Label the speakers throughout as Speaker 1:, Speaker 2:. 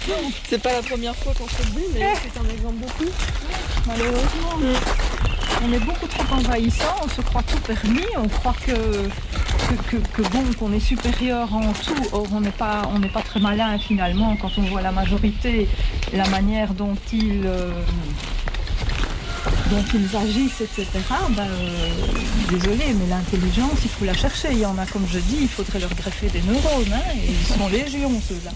Speaker 1: C'est pas la première fois qu'on se le dit, mais c'est un exemple de plus.
Speaker 2: Malheureusement, on est beaucoup trop envahissant, on se croit tout permis, on croit qu'on est supérieur en tout. Or, on n'est pas très malin finalement quand on voit la majorité, la manière dont ils agissent, etc. Désolé, mais l'intelligence, il faut la chercher. Il y en a, comme je dis, il faudrait leur greffer des neurones, hein, et ils sont légion, ceux-là.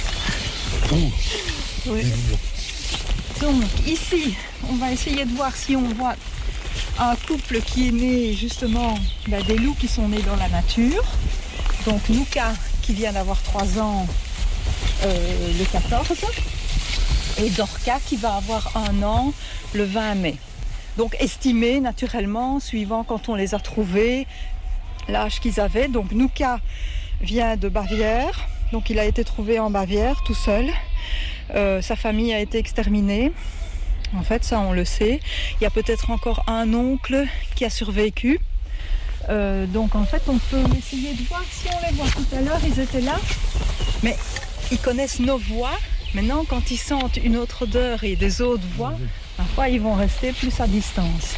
Speaker 2: Oui. Donc, ici, on va essayer de voir si on voit un couple qui est né, justement, des loups qui sont nés dans la nature. Donc, Luca, qui vient d'avoir 3 ans le 14, et Dorca, qui va avoir 1 an le 20 mai. Donc estimé naturellement, suivant quand on les a trouvés, l'âge qu'ils avaient. Donc Luca vient de Bavière, donc il a été trouvé en Bavière tout seul. Sa famille a été exterminée, en fait ça on le sait. Il y a peut-être encore un oncle qui a survécu. Donc en fait on peut essayer de voir si on les voit. Tout à l'heure ils étaient là, mais ils connaissent nos voix. Maintenant quand ils sentent une autre odeur et des autres voix, parfois ils vont rester plus à distance.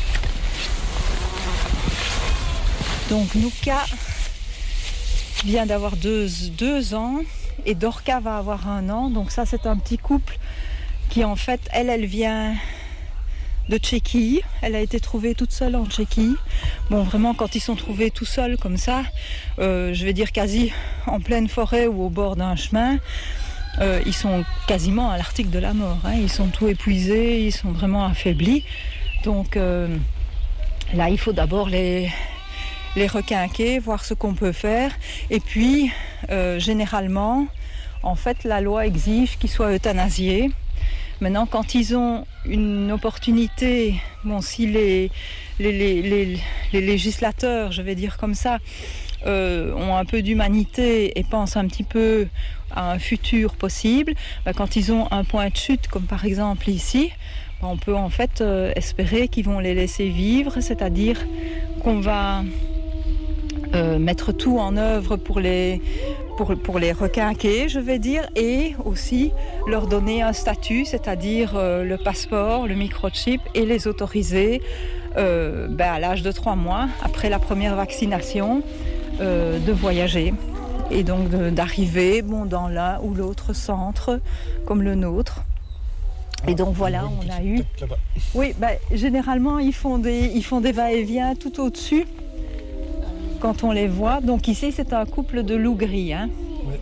Speaker 2: Donc Luca vient d'avoir 2 ans et Dorca va avoir 1 an. Donc ça c'est un petit couple qui en fait, elle vient de Tchéquie. Elle a été trouvée toute seule en Tchéquie. Bon vraiment quand ils sont trouvés tout seuls comme ça, je vais dire quasi en pleine forêt ou au bord d'un chemin, ils sont quasiment à l'article de la mort, hein. Ils sont tout épuisés, ils sont vraiment affaiblis. Donc là, il faut d'abord les requinquer, voir ce qu'on peut faire. Et puis, généralement, en fait, la loi exige qu'ils soient euthanasiés. Maintenant, quand ils ont une opportunité, bon, si les législateurs, je vais dire comme ça, ont un peu d'humanité et pensent un petit peu à un futur possible, quand ils ont un point de chute, comme par exemple ici, on peut en fait espérer qu'ils vont les laisser vivre, c'est-à-dire qu'on va mettre tout en œuvre pour les requinquer, je vais dire, et aussi leur donner un statut, c'est-à-dire le passeport, le microchip, et les autoriser à l'âge de 3 mois, après la première vaccination, de voyager. Et donc d'arriver dans l'un ou l'autre centre, comme le nôtre. Et donc voilà, on a eu... Oui, généralement, ils font des va-et-vient tout au-dessus, quand on les voit. Donc ici, c'est un couple de loups gris. Hein. Ouais.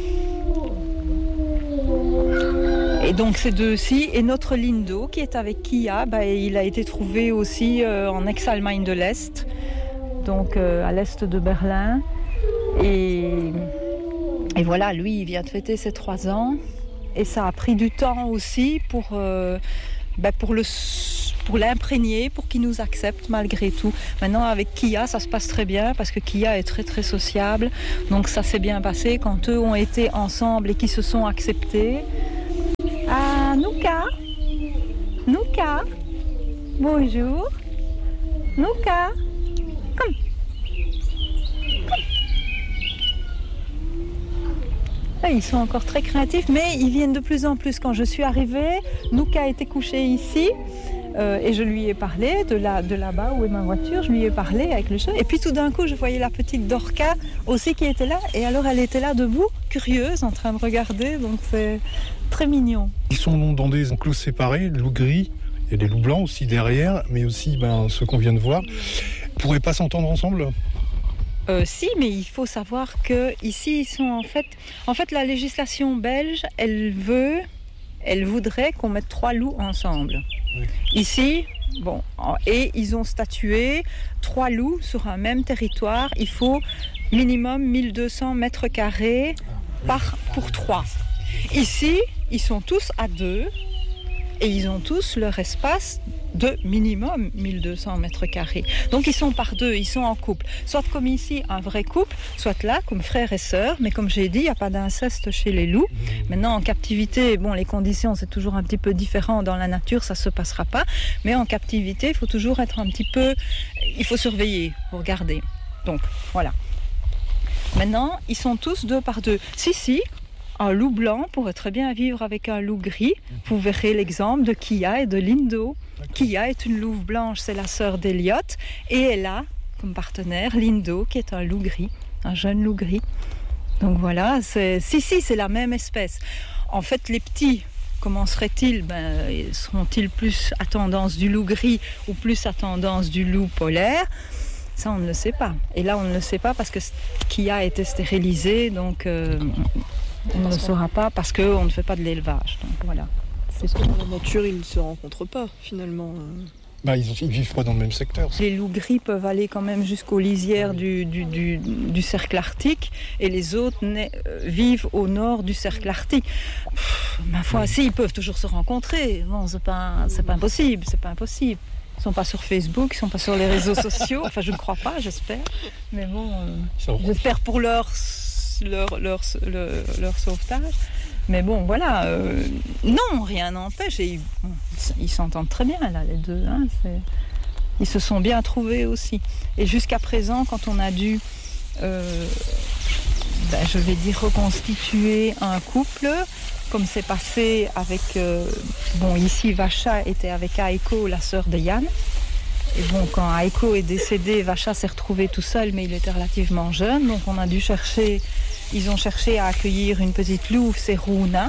Speaker 2: Et donc ces deux-ci, et notre Lindo, qui est avec Kia, il a été trouvé aussi en ex-Allemagne de l'Est, donc à l'est de Berlin. Et voilà, lui, il vient de fêter ses 3 ans. Et ça a pris du temps aussi pour l'imprégner, pour qu'il nous accepte malgré tout. Maintenant, avec Kia, ça se passe très bien parce que Kia est très très sociable. Donc ça s'est bien passé quand eux ont été ensemble et qu'ils se sont acceptés. Ah, Luca, bonjour. Luca, come. Ils sont encore très craintifs, mais ils viennent de plus en plus. Quand je suis arrivée, Luca était couché ici et je lui ai parlé de là-bas où est ma voiture. Je lui ai parlé avec le chat. Et puis tout d'un coup, je voyais la petite Dorca aussi qui était là. Et alors, elle était là debout, curieuse, en train de regarder. Donc c'est très mignon.
Speaker 3: Ils sont dans des enclos séparés, loups gris. Il y a des loups blancs aussi derrière, mais aussi ceux qu'on vient de voir. Ils pourraient pas s'entendre ensemble ?
Speaker 2: Si, mais il faut savoir qu'ici, ils sont en fait, la législation belge, elle voudrait qu'on mette 3 loups ensemble. Oui. Ici, et ils ont statué 3 loups sur un même territoire. Il faut minimum 1200 mètres carrés pour 3. Ici, ils sont tous à 2 et ils ont tous leur espace de minimum 1200 mètres carrés. Donc ils sont par 2, ils sont en couple. Soit comme ici, un vrai couple, soit là, comme frères et sœurs. Mais comme j'ai dit, il n'y a pas d'inceste chez les loups. Maintenant, en captivité, les conditions, c'est toujours un petit peu différent. Dans la nature, ça ne se passera pas. Mais en captivité, il faut toujours être un petit peu... Il faut surveiller, regarder. Donc, voilà. Maintenant, ils sont tous 2 par 2. Si, Un loup blanc pourrait très bien vivre avec un loup gris. Vous verrez l'exemple de Kia et de Lindo. Kia est une louve blanche, c'est la sœur d'Eliot. Et elle a comme partenaire Lindo, qui est un loup gris, un jeune loup gris. Donc voilà, c'est la même espèce. En fait, les petits, comment seraient-ils? Seront-ils plus à tendance du loup gris ou plus à tendance du loup polaire? Ça, on ne le sait pas. Et là, on ne le sait pas parce que Kia a été stérilisé, donc on ne le saura pas parce qu'on ne fait pas de l'élevage. Donc voilà.
Speaker 1: Parce que dans la nature, ils ne se rencontrent pas, finalement.
Speaker 3: Ils vivent pas dans le même secteur.
Speaker 2: Les loups gris peuvent aller quand même jusqu'aux lisières du cercle arctique et les autres vivent au nord du cercle arctique. Ma foi, si, ils peuvent toujours se rencontrer. Bon, c'est pas impossible, c'est pas impossible. Ils sont pas sur Facebook, ils sont pas sur les réseaux sociaux. Enfin, je ne crois pas, j'espère. Mais bon, j'espère pour leur sauvetage. Mais bon, voilà. Non, rien n'empêche. Ils s'entendent très bien, là, les deux. Hein, ils se sont bien trouvés aussi. Et jusqu'à présent, quand on a dû, je vais dire, reconstituer un couple, comme c'est passé avec... ici, Vacha était avec Aiko, la sœur de Yann. Et bon, quand Aiko est décédé, Vacha s'est retrouvé tout seul, mais il était relativement jeune. Donc on a dû chercher... Ils ont cherché à accueillir une petite louve, c'est Runa,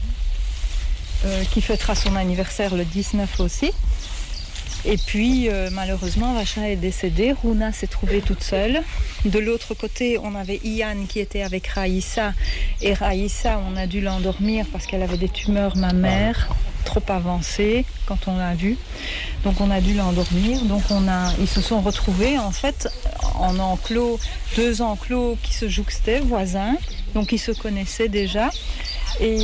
Speaker 2: qui fêtera son anniversaire le 19 aussi. Et puis, malheureusement, Vacha est décédée. Runa s'est trouvée toute seule. De l'autre côté, on avait Ian qui était avec Raïssa. Et Raïssa, on a dû l'endormir parce qu'elle avait des tumeurs mammaires trop avancées quand on l'a vue. Donc, on a dû l'endormir. Donc, ils se sont retrouvés, en fait, en enclos, 2 enclos qui se jouxtaient, voisins. Donc, ils se connaissaient déjà. Et...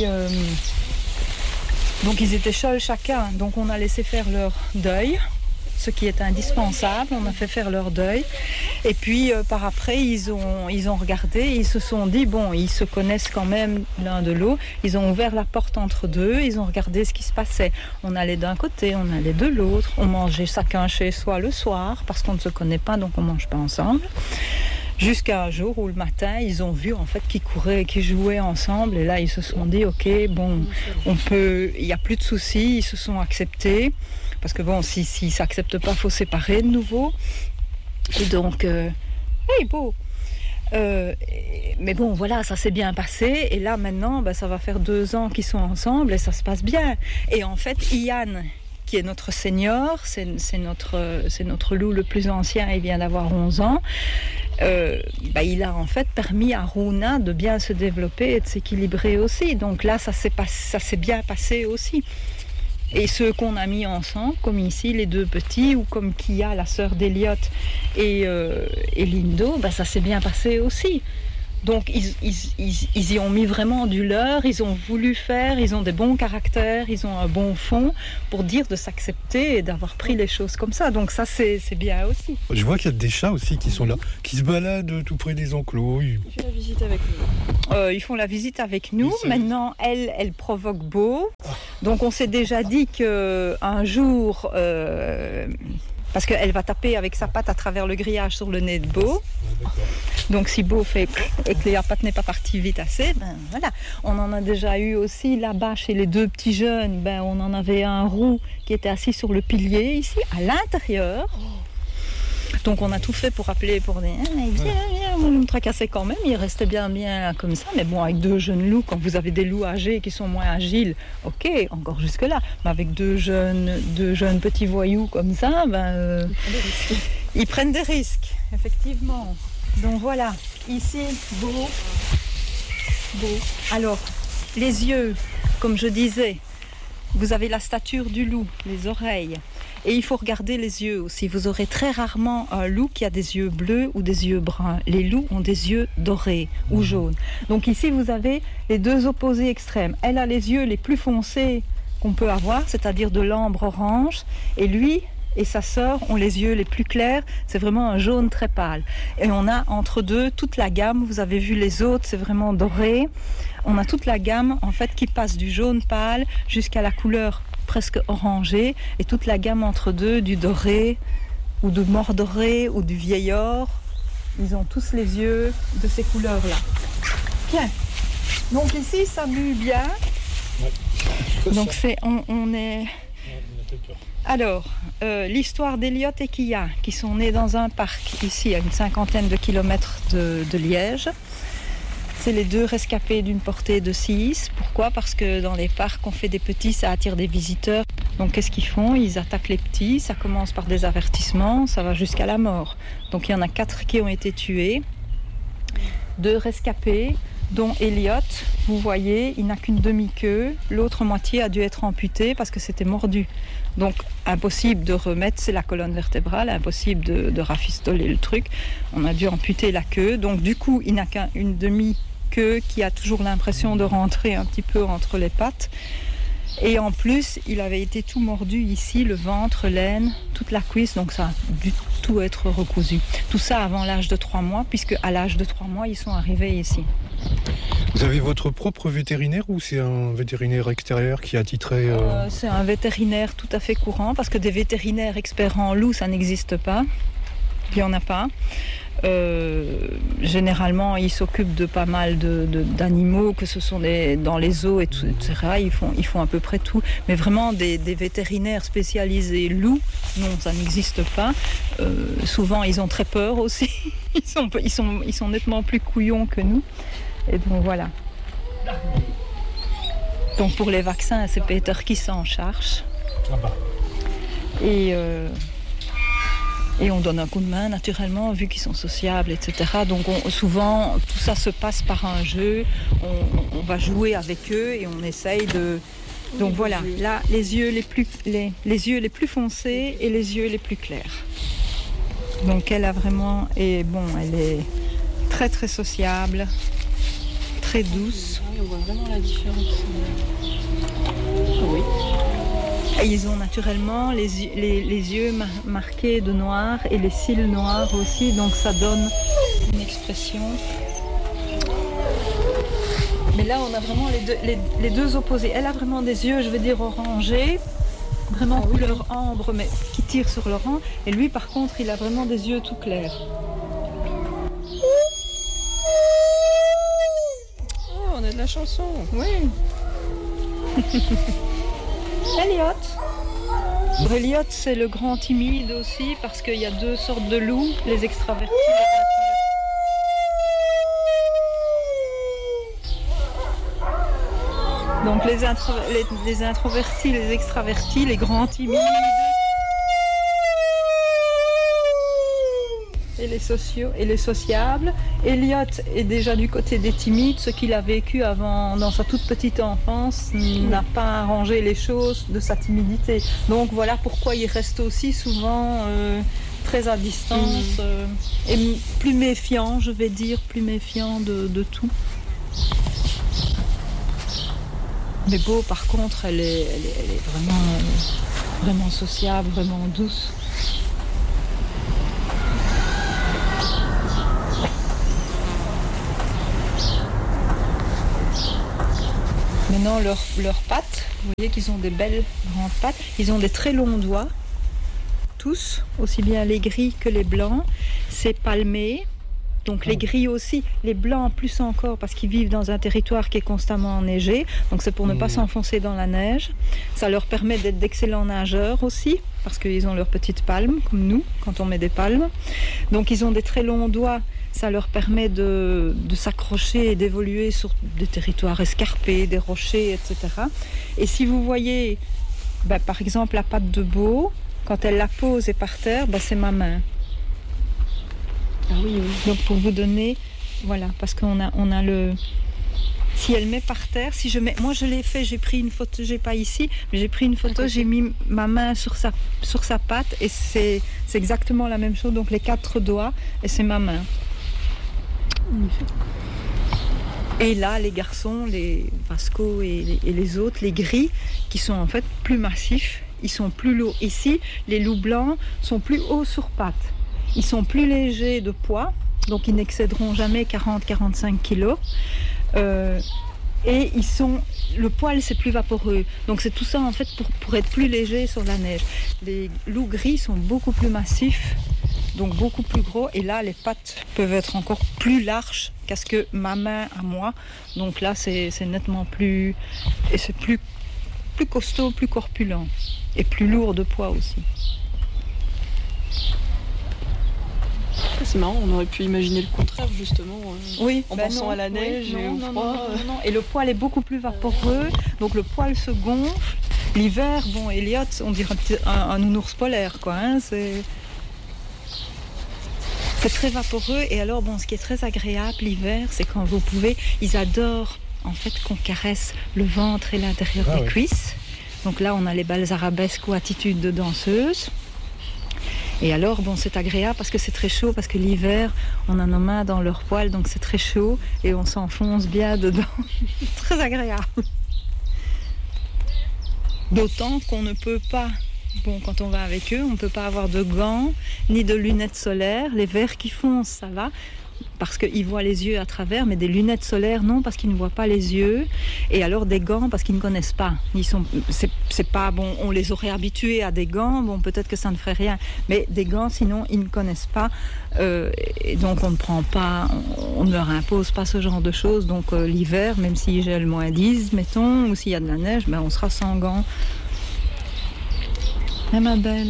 Speaker 2: donc ils étaient seuls chacun, donc on a laissé faire leur deuil, ce qui est indispensable, on a fait faire leur deuil. Et puis par après ils ont regardé, ils se sont dit, bon, ils se connaissent quand même l'un de l'autre, ils ont ouvert la porte entre deux, ils ont regardé ce qui se passait. On allait d'un côté, on allait de l'autre, on mangeait chacun chez soi le soir, parce qu'on ne se connaît pas, donc on ne mange pas ensemble. Jusqu'à un jour où le matin, ils ont vu en fait qu'ils couraient, qu'ils jouaient ensemble. Et là, ils se sont dit, ok, bon, il n'y a plus de soucis. Ils se sont acceptés. Parce que bon, s'ils ne s'acceptent pas, il faut séparer de nouveau. Et donc, beau. Mais bon, voilà, ça s'est bien passé. Et là, maintenant, ça va faire 2 ans qu'ils sont ensemble et ça se passe bien. Et en fait, Ian, qui est notre senior, c'est notre loup le plus ancien, il vient d'avoir 11 ans. Il a en fait permis à Runa de bien se développer et de s'équilibrer aussi. Donc là, ça s'est bien passé aussi. Et ceux qu'on a mis ensemble, comme ici les 2 petits, ou comme Kia, la sœur d'Eliot, et Lindo, ça s'est bien passé aussi. Donc ils y ont mis vraiment du leur, ils ont voulu faire, ils ont des bons caractères, ils ont un bon fond pour dire de s'accepter et d'avoir pris les choses comme ça. Donc ça c'est bien aussi.
Speaker 3: Je vois qu'il y a des chats aussi qui sont là, qui se baladent tout près des enclos.
Speaker 1: Ils font la visite avec nous.
Speaker 2: Ils font la visite avec nous. Maintenant, elle provoque Beau. Donc on s'est déjà dit qu'un jour... parce qu'elle va taper avec sa patte à travers le grillage sur le nez de Beau. Donc si Beau fait et que la patte n'est pas partie vite assez, voilà. On en a déjà eu aussi là-bas chez les 2 petits jeunes. On en avait un roux qui était assis sur le pilier ici, à l'intérieur. Donc on a tout fait pour appeler, pour dire vous me tracassez quand même, il restait bien comme ça. Mais bon, avec 2 jeunes loups, quand vous avez des loups âgés qui sont moins agiles, ok, encore jusque-là. Mais avec 2 jeunes petits voyous comme ça, ils prennent des risques, effectivement. Donc voilà, ici, Beau. Alors, les yeux, comme je disais, vous avez la stature du loup, les oreilles. Et il faut regarder les yeux aussi. Vous aurez très rarement un loup qui a des yeux bleus ou des yeux bruns. Les loups ont des yeux dorés ou jaunes. Donc ici, vous avez les 2 opposés extrêmes. Elle a les yeux les plus foncés qu'on peut avoir, c'est-à-dire de l'ambre orange. Et lui et sa sœur ont les yeux les plus clairs. C'est vraiment un jaune très pâle. Et on a entre deux toute la gamme. Vous avez vu les autres, c'est vraiment doré. On a toute la gamme en fait qui passe du jaune pâle jusqu'à la couleur presque orangée, et toute la gamme entre deux, du doré ou du mordoré ou du vieil or. Ils ont tous les yeux de ces couleurs-là. Bien. Donc ici, ça mue bien.
Speaker 3: Ouais.
Speaker 2: Donc on est... Alors, l'histoire d'Eliott et Kia, qui sont nés dans un parc ici, à une 50aine de kilomètres de Liège. C'est les deux rescapés d'une portée de 6. Pourquoi ? Parce que dans les parcs, on fait des petits, ça attire des visiteurs. Donc qu'est-ce qu'ils font ? Ils attaquent les petits, ça commence par des avertissements, ça va jusqu'à la mort. Donc il y en a 4 qui ont été tués, 2 rescapés, dont Eliott, vous voyez, il n'a qu'une demi-queue, l'autre moitié a dû être amputée parce que c'était mordu. Donc impossible de remettre, c'est la colonne vertébrale, impossible de rafistoler le truc. On a dû amputer la queue, donc du coup il n'a qu'une demi-queue qui a toujours l'impression de rentrer un petit peu entre les pattes. Et en plus, il avait été tout mordu ici, le ventre, l'aine, toute la cuisse, donc ça a dû tout être recousu. Tout ça avant l'âge de 3 mois, puisque à l'âge de 3 mois, ils sont arrivés ici.
Speaker 3: Vous avez votre propre vétérinaire ou c'est un vétérinaire extérieur qui a attitré
Speaker 2: C'est un vétérinaire tout à fait courant, parce que des vétérinaires experts en loup, ça n'existe pas. Il n'y en a pas. Généralement, ils s'occupent de pas mal d'animaux, que ce sont dans les zoos, etc. Ils font à peu près tout. Mais vraiment, des vétérinaires spécialisés loups, non, ça n'existe pas. Souvent, ils ont très peur aussi. Ils sont nettement plus couillons que nous. Et donc, voilà. Donc, pour les vaccins, c'est Peter qui s'en charge. Et on donne un coup de main naturellement, vu qu'ils sont sociables, etc. Donc souvent, tout ça se passe par un jeu. On va jouer avec eux et on essaye de... Donc voilà, là, les yeux les plus foncés et les yeux les plus clairs. Donc elle a vraiment... Et bon, elle est très très sociable, très douce.
Speaker 1: On voit vraiment la différence.
Speaker 2: Oui. Et ils ont naturellement les yeux marqués de noir et les cils noirs aussi, donc ça donne une expression. Mais là, on a vraiment les deux opposés. Elle a vraiment des yeux, je vais dire, orangés, vraiment couleur ambre, mais qui tirent sur l'orange. Et lui, par contre, il a vraiment des yeux tout clairs.
Speaker 1: Oh, on a de la chanson.
Speaker 2: Oui. Eliott. Eliott, c'est le grand timide aussi, parce qu'il y a 2 sortes de loups, les extravertis et les introvertis. Donc les introvertis, les extravertis, les grands timides et les sociaux et les sociables. Eliott est déjà du côté des timides, ce qu'il a vécu avant dans sa toute petite enfance n'a pas arrangé les choses de sa timidité. Donc voilà pourquoi il reste aussi souvent très à distance et plus méfiant, je vais dire, plus méfiant de tout. Mais Beau, par contre, elle est vraiment sociable, vraiment douce. Maintenant, leurs pattes, vous voyez qu'ils ont des belles grandes pattes. Ils ont des très longs doigts, tous, aussi bien les gris que les blancs. C'est palmé. Donc les gris aussi, les blancs plus encore parce qu'ils vivent dans un territoire qui est constamment enneigé. Donc c'est pour ne pas s'enfoncer dans la neige. Ça leur permet d'être d'excellents nageurs aussi parce qu'ils ont leurs petites palmes comme nous quand on met des palmes. Donc ils ont des très longs doigts. Ça leur permet de s'accrocher et d'évoluer sur des territoires escarpés, des rochers, etc. Et si vous voyez, par exemple, la patte de Beau, quand elle la pose et par terre, c'est ma main.
Speaker 1: Ah oui.
Speaker 2: Donc pour vous donner, voilà, parce qu'on a le... Si elle met par terre, si je mets... Moi je l'ai fait, j'ai pris une photo, j'ai pas ici, mais j'ai pris une photo, j'ai mis ma main sur sa patte et c'est exactement la même chose, donc les 4 doigts et c'est ma main. Et là, les garçons, les Vasco et les autres, les gris, qui sont en fait plus massifs, ils sont plus lourds. Ici, les loups blancs sont plus hauts sur pattes. Ils sont plus légers de poids, donc ils n'excéderont jamais 40-45 kilos. Et le poil, c'est plus vaporeux. Donc c'est tout ça en fait pour être plus léger sur la neige. Les loups gris sont beaucoup plus massifs, donc beaucoup plus gros. Et là, les pattes peuvent être encore plus larges qu'à ce que ma main à moi. Donc là, c'est nettement plus... Et c'est plus costaud, plus corpulent. Et plus lourd de poids aussi.
Speaker 1: C'est marrant, on aurait pu imaginer le contraire justement
Speaker 2: Oui,
Speaker 1: en pensant à la neige et au froid.
Speaker 2: Non. Et le poil est beaucoup plus vaporeux, donc le poil se gonfle. L'hiver, bon, Elliot, on dirait un nounours polaire, quoi. Hein, c'est très vaporeux. Et alors, bon, ce qui est très agréable l'hiver, c'est quand vous pouvez... Ils adorent, en fait, qu'on caresse le ventre et l'intérieur des cuisses. Donc là, on a les belles arabesques ou attitudes de danseuse. Et alors, bon, c'est agréable parce que c'est très chaud, parce que l'hiver, on a nos mains dans leur poil, donc c'est très chaud et on s'enfonce bien dedans. Très agréable. D'autant qu'on ne peut pas, bon, quand on va avec eux, on ne peut pas avoir de gants ni de lunettes solaires. Les verres qui foncent, ça va, parce qu'ils voient les yeux à travers, mais des lunettes solaires, non, parce qu'ils ne voient pas les yeux. Et alors des gants, parce qu'ils ne connaissent pas. C'est pas bon, on les aurait habitués à des gants, bon, peut-être que ça ne ferait rien. Mais des gants, sinon, ils ne connaissent pas. Et donc, on ne prend pas, on ne leur impose pas ce genre de choses. Donc, l'hiver, même s'il gèle -10, mettons, ou s'il y a de la neige, ben, on sera sans gants. Ah, ma belle.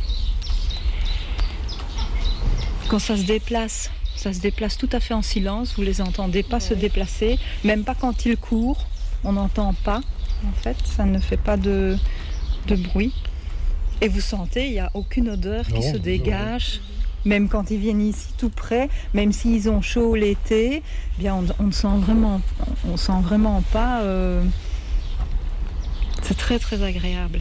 Speaker 2: Quand ça se déplace tout à fait en silence, vous les entendez pas se déplacer, même pas quand ils courent, on n'entend pas, en fait, ça ne fait pas de bruit. Et vous sentez, il n'y a aucune odeur qui se dégage, même quand ils viennent ici tout près, même s'ils ont chaud l'été, eh bien on sent vraiment pas, c'est très très agréable.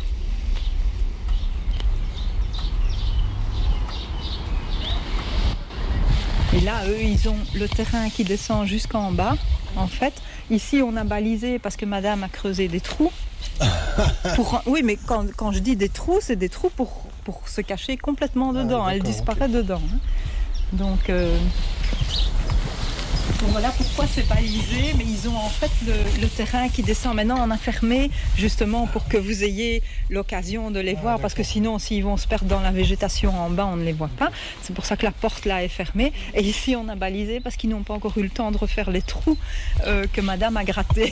Speaker 2: Et là, eux, ils ont le terrain qui descend jusqu'en bas, en fait. Ici, on a balisé parce que madame a creusé des trous. Oui, mais quand je dis des trous, c'est des trous pour se cacher complètement dedans. Elle disparaît dedans. Hein. Donc voilà pourquoi c'est balisé, mais ils ont en fait le terrain qui descend. Maintenant, on a fermé justement pour que vous ayez l'occasion de les voir, parce que sinon, s'ils vont se perdre dans la végétation en bas, on ne les voit pas. C'est pour ça que la porte là est fermée. Et ici, on a balisé parce qu'ils n'ont pas encore eu le temps de refaire les trous que madame a grattés.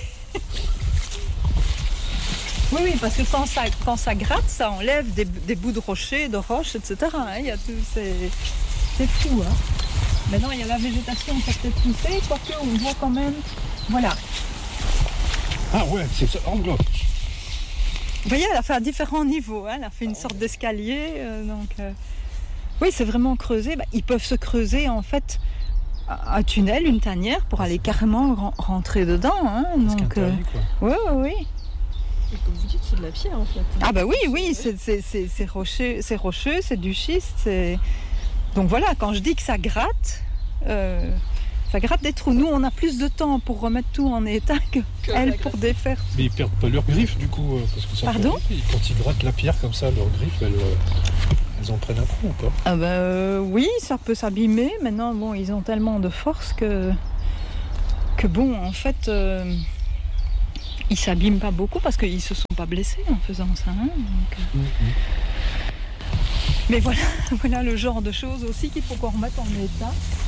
Speaker 2: Oui, parce que quand ça gratte, ça enlève des bouts de rochers, de roches, etc. Hein. Il y a tout, c'est fou, hein. Maintenant, il y a la végétation qui a peut-être poussé, quoique on voit quand même... Voilà.
Speaker 3: Ah ouais, c'est ça, en bloc.
Speaker 2: Vous voyez, elle a fait à différents niveaux. Hein. Elle a fait une sorte d'escalier. Oui, c'est vraiment creusé. Ils peuvent se creuser, en fait, un tunnel, une tanière, pour aller carrément rentrer dedans. Hein. Donc, oui.
Speaker 1: Et comme vous dites, c'est de la pierre, en fait.
Speaker 2: Ah bah oui, c'est rocheux, c'est du schiste, Donc voilà, quand je dis que ça gratte des trous. Nous, on a plus de temps pour remettre tout en état qu'elles pour défaire.
Speaker 3: Mais ils perdent pas leurs griffes, du coup, parce que ça.
Speaker 2: Pardon ?
Speaker 3: Quand ils grattent la pierre comme ça, leurs griffes, elles en prennent un coup ou pas ?
Speaker 2: Ah bah oui, ça peut s'abîmer. Maintenant, bon, ils ont tellement de force que bon, en fait, ils s'abîment pas beaucoup parce qu'ils se sont pas blessés en faisant ça. Hein, donc, Mais voilà le genre de choses aussi qu'il faut qu'on remette en état.